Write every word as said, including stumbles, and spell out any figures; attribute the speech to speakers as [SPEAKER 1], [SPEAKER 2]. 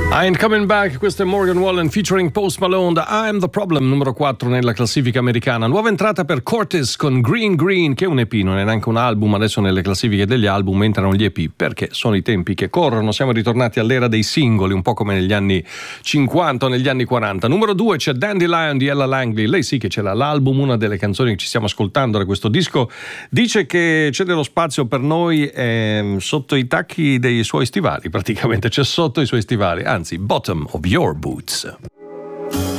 [SPEAKER 1] I Ain't Coming Back, questo è Morgan Wallen featuring Post Malone da I'm the Problem, numero quattro nella classifica americana. Nuova entrata per Cortez con Green Green, che è un E P, non è neanche un album. Adesso nelle classifiche degli album entrano gli E P perché sono i tempi che corrono. Siamo ritornati all'era dei singoli, un po' come negli anni cinquanta o negli anni quaranta. Numero due c'è Dandelion di Ella Langley. Lei sì che ce l'ha l'album, una delle canzoni che ci stiamo ascoltando da questo disco. Dice che c'è dello spazio per noi eh, sotto i tacchi dei suoi stivali, praticamente c'è sotto i suoi stivali, anzi bottom of your boots.